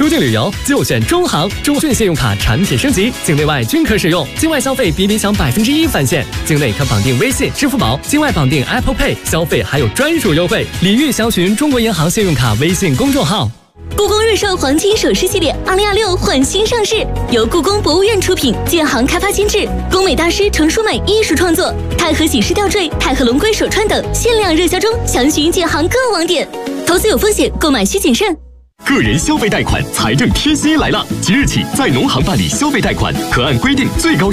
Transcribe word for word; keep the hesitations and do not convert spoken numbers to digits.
出境旅游就选中行，中讯信用卡产品升级，境内外均可使用，境外消费比理想百分之一返现，境内可绑定微信、支付宝，境外绑定 Apple Pay， 消费还有专属优惠。礼遇详询中国银行信用卡微信公众号。 故宫日寿黄金首饰系列二零二六焕新上市，由故宫博物院出品，建行开发监制，工美大师程淑美艺术创作，太和喜事吊坠、太和龙龟手串等限量热销中，详询建行各网点。投资有风险，购买需谨慎。 个人消费贷款财政贴息来了！即日起，在农行办理消费贷款，可按规定最高